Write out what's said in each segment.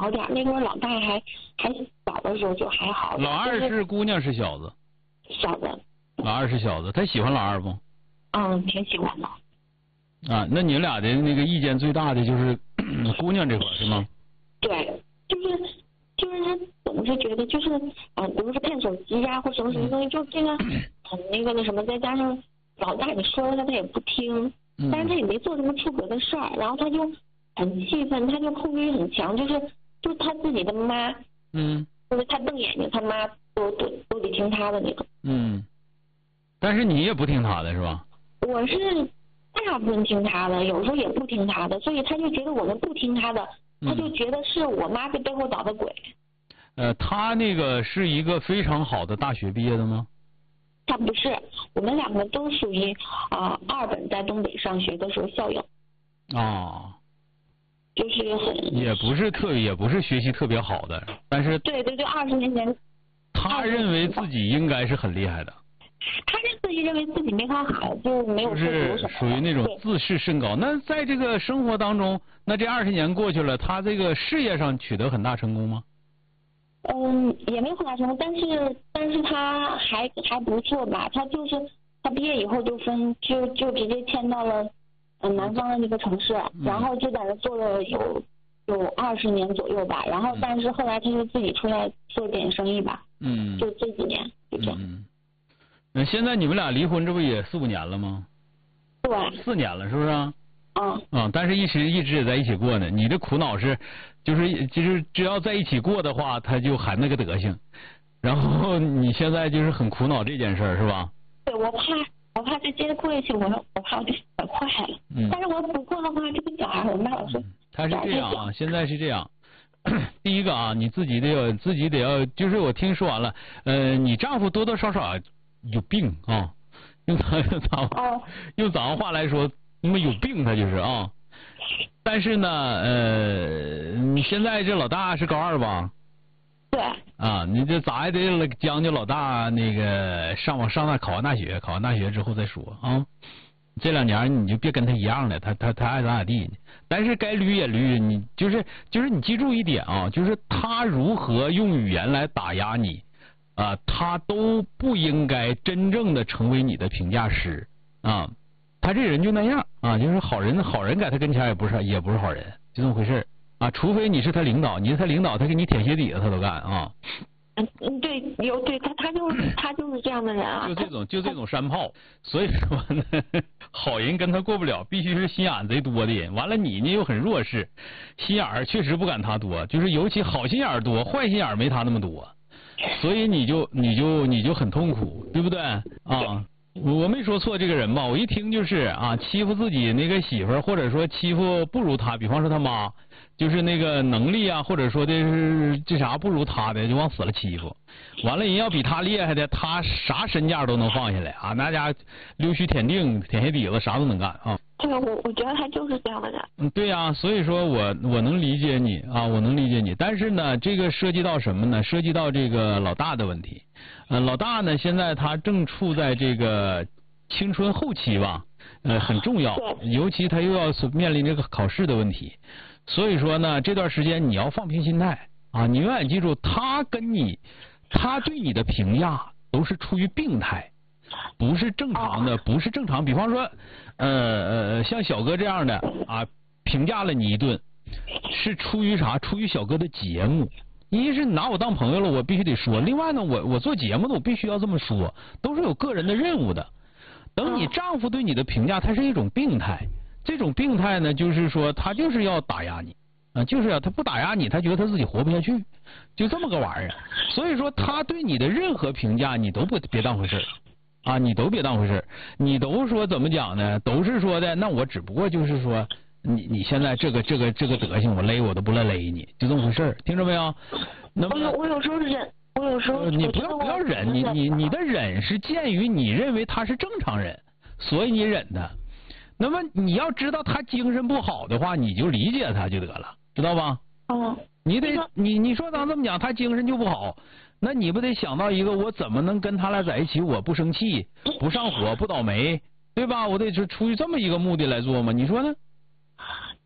好点，那会儿老大还小的时候就还好。 老二是姑娘是小子？ 小的。 老二是小子，他喜欢老二不？ 嗯，挺喜欢的。 啊，那你们俩的那个意见最大的就是姑娘这块是吗？ 对，就是他总是觉得就是比如说看手机呀、或什么什么东西，就这个很那什么，再加上老大你说了他也不听，但是他也没做什么出格的事儿，然后他就很气愤，他就控制欲很强，就是他自己的妈，就是他瞪眼睛，他妈都得听他的那种。 但是你也不听他的是吧？ 我是大部分听他的，有时候也不听他的，所以他就觉得我们不听他的，他就觉得是我妈在背后捣的鬼。 他那个是一个非常好的大学毕业的吗？ 他不是，我们两个都属于二本在东北上学的时候校友。就是很也不是学习特别好的，但是对20年前， 他认为自己应该是很厉害的。 他是自己认为自己没考好，就没有复读什么的， 属于那种自视甚高。那在这个生活当中，那这20年过去了，他这个事业上取得很大成功吗？ 也没有很大成功，但是他还不错吧。他毕业以后就直接迁到了南方的那个城市，然后就在那做了有20年左右吧。然后但是后来他就自己出来做点生意吧。就这几年就这样。 那现在你们俩离婚，这不也4、5年了吗？ 对 ，4年了，是不是啊？但是一直也在一起过呢。你的苦恼是，就是只要在一起过的话，他就还那个德行。然后你现在就是很苦恼这件事儿，是吧？ 对，我怕这接着过下去，我怕我就想坏了。但是我不过的话，这个小孩我妈老说。 他是这样啊，现在是这样。第一个啊，你自己得要，就是我听说完了，你丈夫多多少少有病啊，用咱们话来说，那么有病他就是啊。但是呢，你现在这老大是高2吧？ 对。 你这咋也得将就老大那个考完大学之后再说啊。这2年你就别跟他一样了，他爱咋地。但是该捋也捋，你就是你记住一点啊，就是他如何用语言来打压你。他都不应该真正的成为你的评价师啊！他这人就那样啊，就是好人在他跟前也不是好人，就这么回事啊。除非你是他领导，他给你舔鞋底子他都干啊。 对，他就是这样的人啊。 就这种山炮，所以说呢，好人跟他过不了，必须是心眼贼多的人。完了你呢又很弱势，心眼儿确实不敢他多，就是尤其好心眼儿多，坏心眼儿没他那么多。所以你就很痛苦，对不对啊？我没说错这个人吧？我一听就是欺负自己那个媳妇儿，或者说欺负不如他，比方说他妈，就是那个能力或者说的是这啥不如他的，就往死了欺负。完了人要比他厉害的，他啥身价都能放下来那家溜须舔腚舔鞋底子啥都能干啊。 这个我觉得他就是这样的人。 对呀，所以说我能理解你我能理解你。但是呢，这个涉及到什么呢？涉及到这个老大的问题。老大呢，现在他正处在这个青春后期吧，很重要，尤其他又要面临这个考试的问题。所以说呢，这段时间你要放平心态你永远记住，他对你的评价都是出于病态。不是正常的，不是正常。比方说，像小哥这样的评价了你一顿，是出于啥？出于小哥的节目。一是你拿我当朋友了，我必须得说；另外呢，我做节目的，我必须要这么说，都是有个人的任务的。等你丈夫对你的评价，它是一种病态。这种病态呢，就是说他就是要打压你他不打压你，他觉得他自己活不下去，就这么个玩意儿。所以说，他对你的任何评价，你都别当回事你都别当回事，你都说怎么讲呢？都是说的，那我只不过就是说，你现在这个德行，我勒我都不勒你，就这么回事，听着没有？那么我有时候忍，我有时候你不要忍，你的忍是鉴于你认为他是正常人，所以你忍的。那么你要知道他精神不好的话，你就理解他就得了，知道吧？你说咱这么讲，他精神就不好。那你不得想到一个，我怎么能跟他俩在一起，我不生气，不上火，不倒霉，对吧？我得是出于这么一个目的来做吗？你说呢？ 但是他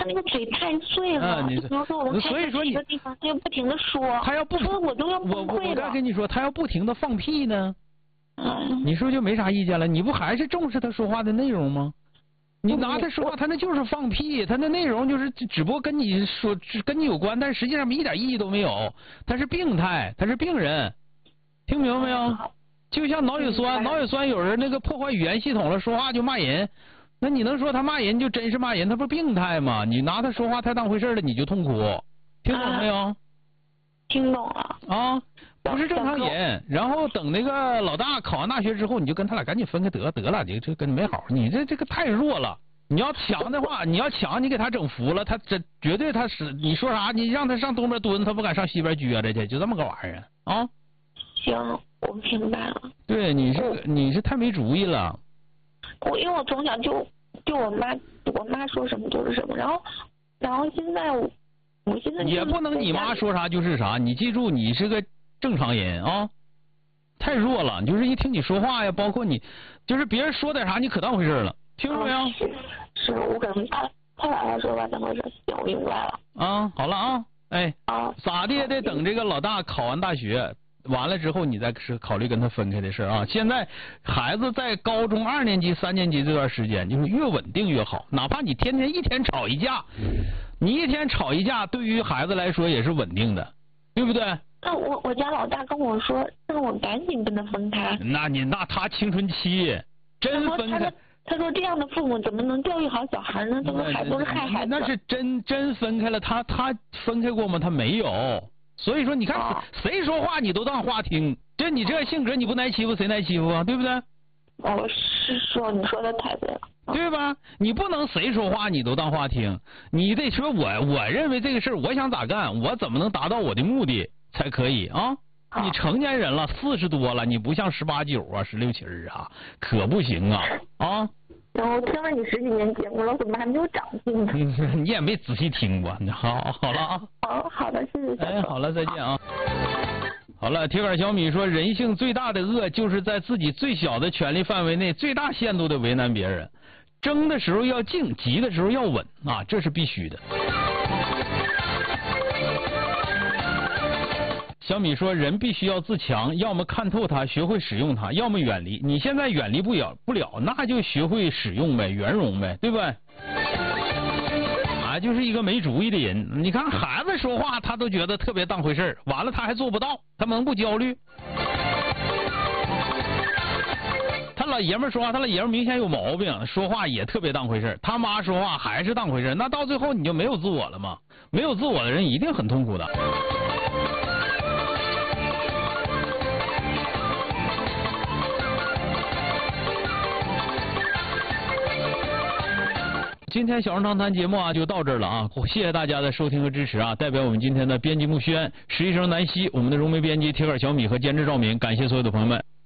那个嘴太碎了。比如说我们所以说你这个地方，他又不停的说， 他要不说我都要崩溃了。 我刚跟你说，他要不停的放屁呢， 你说就没啥意见了？你不还是重视他说话的内容吗？你拿他说话，他那就是放屁，他那内容就是只不过跟你说跟你有关，但实际上一点意义都没有。他是病态，他是病人，听明白没有？就像脑血栓有人那个破坏语言系统了，说话就骂人，那你能说他骂人就真是骂人？他不是病态吗？你拿他说话太当回事了，你就痛苦，听懂没有？ 听懂了。 啊，不是正常人。然后等那个老大考完大学之后，你就跟他俩赶紧分开得了，你这跟没好，你这个太弱了。你要强的话，你给他整服了，他这绝对他是你说啥，你让他上东边蹲，他不敢上西边撅着去，就这么个玩意儿啊。 行，我明白了。 对，你是太没主意了。 因为我从小就我妈说什么就是什么，然后现在我现在也不能你妈说啥就是啥，你记住你是个正常人啊，太弱了。就是一听你说话呀，包括你就是别人说点啥，你可当回事了，听着没有？ 是我可能太把他说话当回事。行，我明白了。 啊，好了啊，哎，咋的也得等这个老大考完大学。完了之后，你再是考虑跟他分开的事啊。现在孩子在高中2年级、3年级这段时间，就是越稳定越好。哪怕你天天一天吵一架，你一天吵一架，对于孩子来说也是稳定的，对不对？ 那我家老大跟我说，让我赶紧跟他分开。 那他青春期，真分开。 他说这样的父母怎么能教育好小孩呢？都是害孩子。 那是真分开了，他分开过吗？他没有。所以说，你看谁说话你都当话听，就你这性格，你不挨欺负谁挨欺负啊？对不对？ 是说你说的太对了， 对吧？你不能谁说话你都当话听，你得说我认为这个事儿我想咋干，我怎么能达到我的目的才可以啊？你成年人了，40多了，你不像18、9啊、16、17啊，可不行啊啊！ 然后听了你10几年节目了，怎么还没有长进呢？ 你也没仔细听过。好了啊。 好的，谢谢。 哎，好了，再见啊。好了，铁杆小米说，人性最大的恶就是在自己最小的权利范围内，最大限度的为难别人。争的时候要静，急的时候要稳啊，这是必须的。小米说，人必须要自强，要么看透它，学会使用它，要么远离。你现在远离不了，那就学会使用呗，圆融呗，对不对？就是一个没主意的人。你看孩子说话，他都觉得特别当回事，完了他还做不到，他能不焦虑？他老爷们说话，他老爷们明显有毛病，说话也特别当回事。他妈说话还是当回事，那到最后你就没有自我了吗？没有自我的人一定很痛苦的。今天小声长谈节目啊就到这儿了啊，谢谢大家的收听和支持啊！代表我们今天的编辑木轩、实习生南希、我们的融媒编辑铁杆小米和监制赵敏，感谢所有的朋友们。